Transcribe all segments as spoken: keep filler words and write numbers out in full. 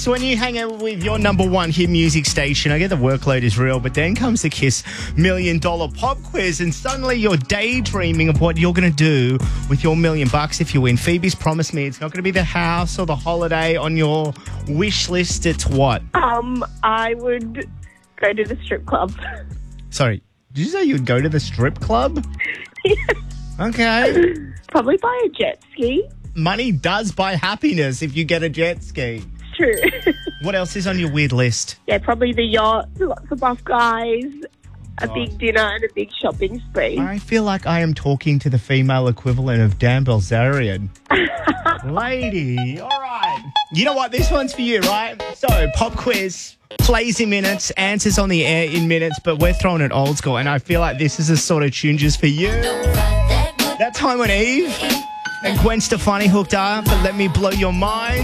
So when you hang out with your number one hit music station, I get the workload is real, but then comes the Kiss Million Dollar Pop Quiz, and suddenly you're daydreaming of what you're going to do with your million bucks if you win. Phoebe's promised me it's not going to be the house or the holiday on your wish list. It's what? Um, I would go to the strip club. Sorry, did you say you would go to the strip club? Yeah. Okay. Probably buy a jet ski. Money does buy happiness if you get a jet ski. True. What else is on your weird list? Yeah, probably the yacht, lots of buff guys, a Oh. big dinner and a big shopping spree. I feel like I am talking to the female equivalent of Dan Bilzerian. Lady, all right. You know what? This one's for you, right? So, pop quiz, plays in minutes, answers on the air in minutes, but we're throwing it old school, and I feel like this is a sort of tune just for you. That time when Eve and Gwen Stefani hooked up, but Let Me Blow Your Mind.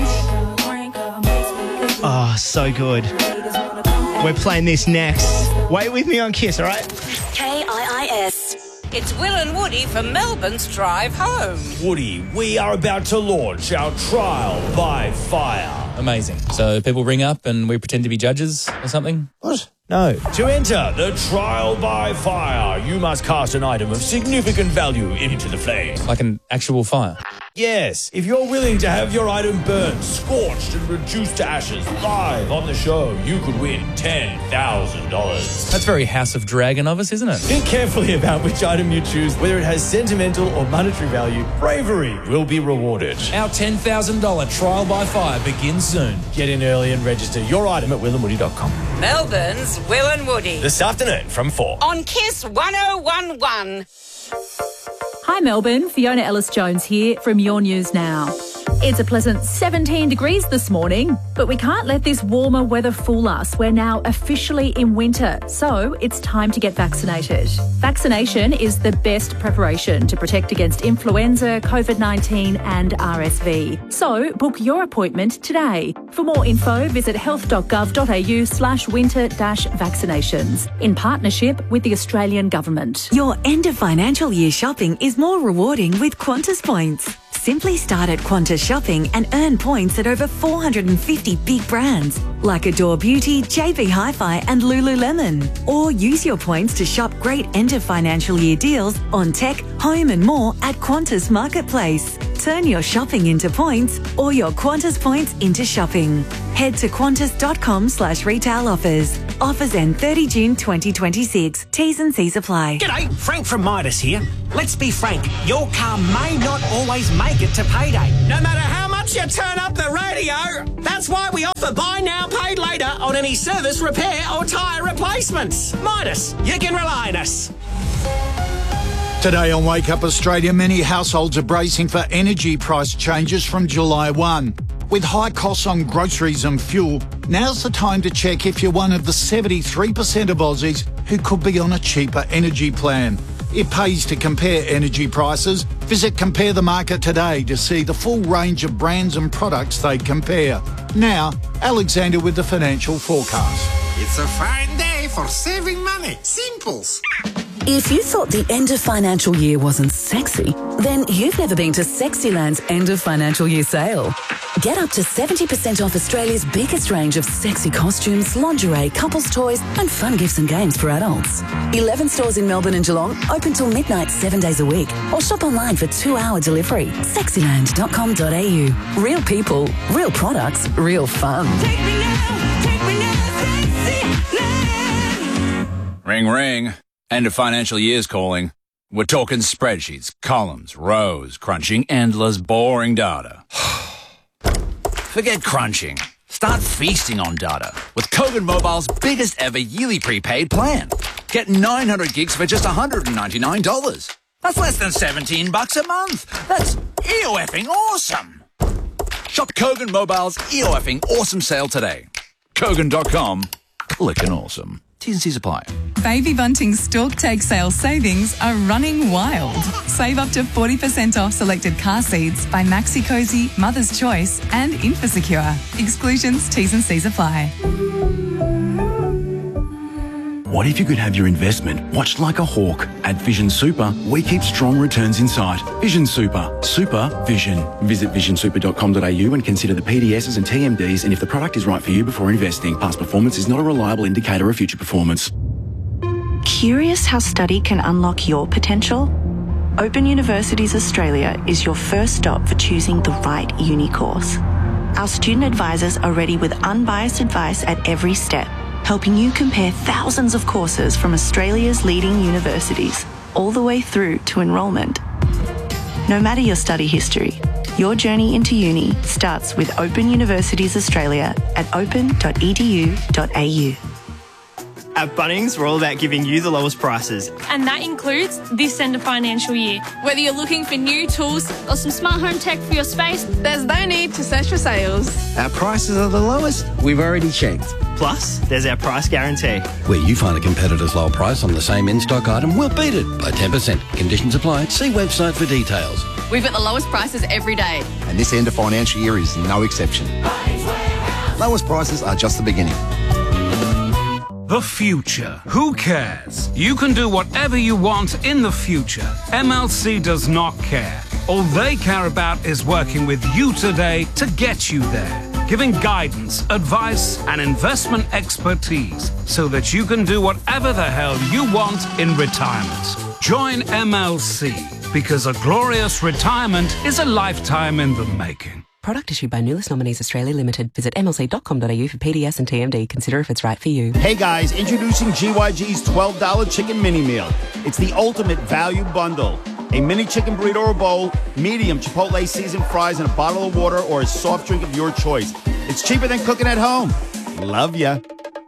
Oh, so good. We're playing this next. Wait with me on Kiss, all right? K I I S. It's Will and Woody from Melbourne's Drive Home. Woody, we are about to launch our trial by fire. Amazing. So people ring up and we pretend to be judges or something? What? No. To enter the trial by fire, you must cast an item of significant value into the flames. Like an actual fire? Yes, if you're willing to have your item burned, scorched and reduced to ashes live on the show, you could win ten thousand dollars. That's very House of Dragon of us, isn't it? Think carefully about which item you choose, whether it has sentimental or monetary value. Bravery will be rewarded. Our ten thousand dollars trial by fire begins soon. Get in early and register your item at will and woody dot com. Melbourne's Will and Woody. This afternoon from four. On Kiss one oh one one. Hi Melbourne, Fiona Ellis-Jones here from Your News Now. It's a pleasant seventeen degrees this morning, but we can't let this warmer weather fool us. We're now officially in winter, so it's time to get vaccinated. Vaccination is the best preparation to protect against influenza, COVID nineteen and R S V. So book your appointment today. For more info, visit health.gov.au slash winter dash vaccinations in partnership with the Australian Government. Your end of financial year shopping is more rewarding with Qantas points. Simply start at Qantas Shopping and earn points at over four hundred fifty big brands like Adore Beauty, J B Hi-Fi and Lululemon. Or use your points to shop great end of financial year deals on tech, home and more at Qantas Marketplace. Turn your shopping into points or your Qantas points into shopping. Head to qantas.com slash retail offers. Offers end thirtieth of June twenty twenty-six. T's and C's apply. G'day, Frank from Midas here. Let's be frank, your car may not always make it to payday. No matter how much you turn up the radio, that's why we offer buy now, paid later on any service, repair or tyre replacements. Midas, you can rely on us. Today on Wake Up Australia, many households are bracing for energy price changes from July first. With high costs on groceries and fuel, now's the time to check if you're one of the seventy-three percent of Aussies who could be on a cheaper energy plan. It pays to compare energy prices. Visit Compare the Market today to see the full range of brands and products they compare. Now, Alexander with the financial forecast. It's a fine day for saving money. Simples. If you thought the end of financial year wasn't sexy, then you've never been to Sexyland's end of financial year sale. Get up to seventy percent off Australia's biggest range of sexy costumes, lingerie, couples toys and fun gifts and games for adults. eleven stores in Melbourne and Geelong, open till midnight seven days a week. Or shop online for two-hour delivery. sexyland dot com dot a u. Real people, real products, real fun. Take me now, take me now, Sexyland. Ring, ring. End of financial year's calling. We're talking spreadsheets, columns, rows, crunching endless, boring data. Forget crunching. Start feasting on data with Kogan Mobile's biggest ever yearly prepaid plan. Get nine hundred gigs for just one hundred ninety-nine dollars. That's less than seventeen bucks a month. That's E-O-effing awesome. Shop Kogan Mobile's E-O-effing awesome sale today. Kogan dot com. Clickin' awesome. T's and C's apply. Baby Bunting's Stalk Take sale savings are running wild. Save up to forty percent off selected car seats by Maxi Cozy, Mother's Choice and Infosecure. Exclusions, T's and C's apply. What if you could have your investment watched like a hawk? At Vision Super, we keep strong returns in sight. Vision Super. Super Vision. Visit vision super dot com dot a u and consider the P D Ss and T M Ds and if the product is right for you before investing. Past performance is not a reliable indicator of future performance. Curious how study can unlock your potential? Open Universities Australia is your first stop for choosing the right uni course. Our student advisors are ready with unbiased advice at every step, helping you compare thousands of courses from Australia's leading universities, all the way through to enrolment. No matter your study history, your journey into uni starts with Open Universities Australia at open dot e d u dot a u. At Bunnings, we're all about giving you the lowest prices. And that includes this end of financial year. Whether you're looking for new tools or some smart home tech for your space, there's no need to search for sales. Our prices are the lowest. We've already checked. Plus, there's our price guarantee. Where you find a competitor's low price on the same in-stock item, we'll beat it by ten percent. Conditions apply. See website for details. We've got the lowest prices every day. And this end of financial year is no exception. Lowest prices are just the beginning. The future. Who cares? You can do whatever you want in the future. M L C does not care. All they care about is working with you today to get you there. Giving guidance, advice, and investment expertise so that you can do whatever the hell you want in retirement. Join M L C because a glorious retirement is a lifetime in the making. Product issued by Nulis Nominees Australia Limited. Visit m l c dot com dot a u for P D S and T M D. Consider if it's right for you. Hey guys, introducing G Y G's twelve dollar chicken mini meal. It's the ultimate value bundle. A mini chicken burrito or bowl, medium Chipotle seasoned fries, and a bottle of water or a soft drink of your choice. It's cheaper than cooking at home. Love ya.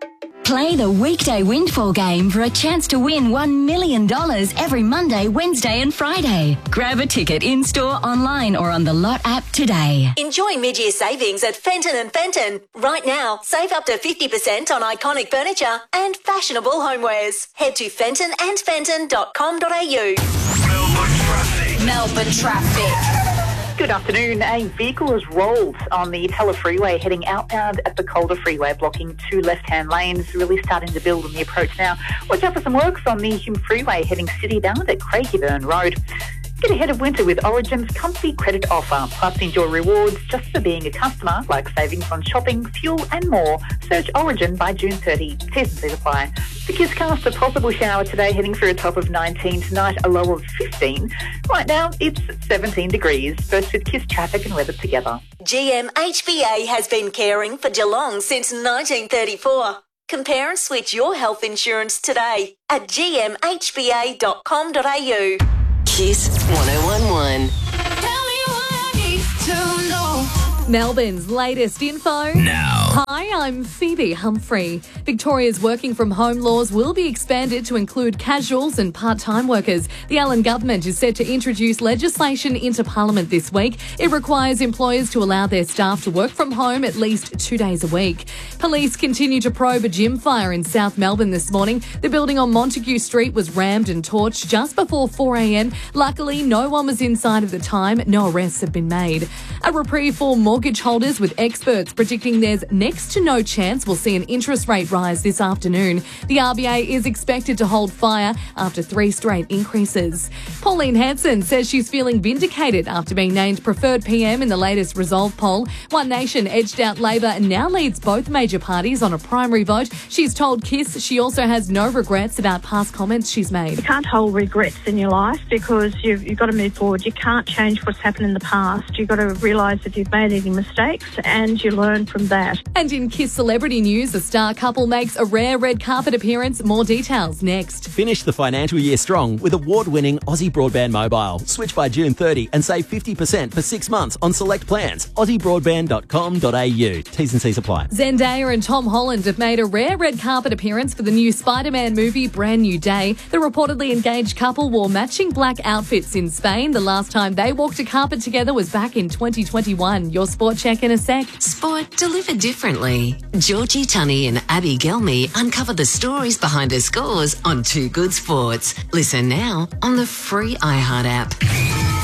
Play the weekday windfall game for a chance to win one million dollars every Monday, Wednesday and Friday. Grab a ticket in-store, online or on the Lot app today. Enjoy mid-year savings at Fenton and Fenton. Right now, save up to fifty percent on iconic furniture and fashionable homewares. Head to fenton and fenton dot com dot a u. Melbourne traffic. Melbourne traffic. Good afternoon. A vehicle has rolled on the Teller Freeway heading outbound at the Calder Freeway, blocking two left-hand lanes, really starting to build on the approach now. Watch out for some works on the Hume Freeway heading citybound at Craigieburn Road. Get ahead of winter with Origin's comfy credit offer, plus enjoy rewards just for being a customer, like savings on shopping, fuel and more. Search Origin by June thirtieth. T's and C's apply. The kids cast a possible shower today, heading for a top of nineteen. Tonight, a low of fifteen. Right now, it's seventeen degrees. First with Kiss traffic and weather together. G M H B A has been caring for Geelong since nineteen thirty-four. Compare and switch your health insurance today at g m h b a dot com dot a u. Kiss one oh one one. Tell me what I need to know. Melbourne's latest info now. Hi, I'm Phoebe Humphrey. Victoria's working from home laws will be expanded to include casuals and part-time workers. The Allen government is set to introduce legislation into Parliament this week. It requires employers to allow their staff to work from home at least two days a week. Police continue to probe a gym fire in South Melbourne this morning. The building on Montague Street was rammed and torched just before four a m. Luckily, no one was inside at the time. No arrests have been made. A reprieve for mortgage holders, with experts predicting there's next to no chance we'll see an interest rate rise this afternoon. The R B A is expected to hold fire after three straight increases. Pauline Hanson says she's feeling vindicated after being named preferred P M in the latest Resolve poll. One Nation edged out Labor and now leads both major parties on a primary vote. She's told Kiss she also has no regrets about past comments she's made. You can't hold regrets in your life because you've, you've got to move forward. You can't change what's happened in the past. You've got to realise if you've made any mistakes and you learn from that. And in Kiss celebrity news, a star couple makes a rare red carpet appearance. More details next. Finish the financial year strong with award-winning Aussie Broadband Mobile. Switch by June thirtieth and save fifty percent for six months on select plans. aussie broadband dot com dot a u. T's and C's apply. Zendaya and Tom Holland have made a rare red carpet appearance for the new Spider-Man movie, Brand New Day. The reportedly engaged couple wore matching black outfits in Spain. The last time they walked a carpet together was back in twenty twenty-one. Your sport check in a sec. Sport delivered differently. Georgie Tunney and Abby Gelmy uncover the stories behind her scores on Two Good Sports. Listen now on the free iHeart app.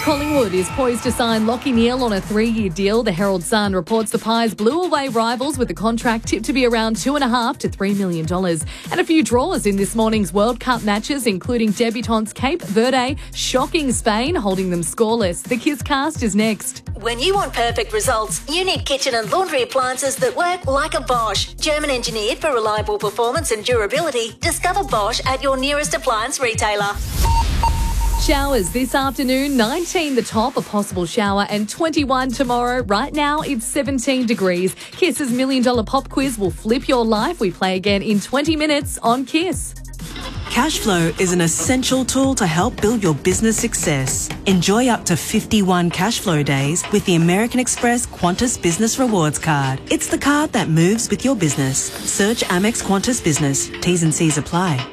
Collingwood is poised to sign Lachie Neale on a three-year deal. The Herald Sun reports the Pies blew away rivals with the contract tipped to be around two and a half to three million dollars. And a few draws in this morning's World Cup matches, including debutants Cape Verde shocking Spain, holding them scoreless. The Kiss Cast is next. When you want perfect results, you need kitchen and laundry appliances that work like a Bosch. German engineered for reliable performance and durability. Discover Bosch at your nearest appliance retailer. Showers this afternoon, nineteen the top, a possible shower, and twenty-one tomorrow. Right now, it's seventeen degrees. Kiss's Million Dollar Pop Quiz will flip your life. We play again in twenty minutes on Kiss. Cashflow is an essential tool to help build your business success. Enjoy up to fifty-one Cashflow days with the American Express Qantas Business Rewards Card. It's the card that moves with your business. Search Amex Qantas Business. T's and C's apply.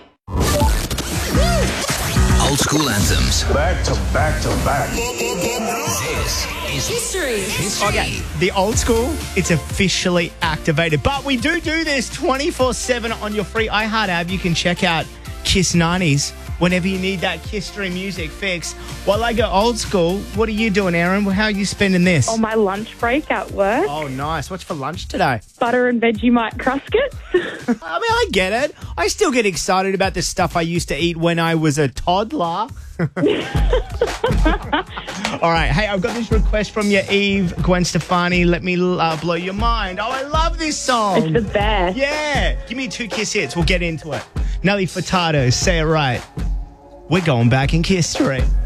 Old school anthems. Back to back to back. This is History. History. Okay, the old school, it's officially activated. But we do do this twenty-four seven on your free iHeart app. You can check out Kiss nineties whenever you need that Kiss Stream music fix. While I go old school, what are you doing, Erin? How are you spending this? On my lunch break at work. Oh, nice. What's for lunch today? Butter and Vegemite Cruskets. I mean, I get it. I still get excited about the stuff I used to eat when I was a toddler. All right. Hey, I've got this request from your Eve, Gwen Stefani. Let me uh, blow your mind. Oh, I love this song. It's the best. Yeah. Give me two Kiss hits. We'll get into it. Nelly Furtado, Say It Right. We're going back in Kiss Street.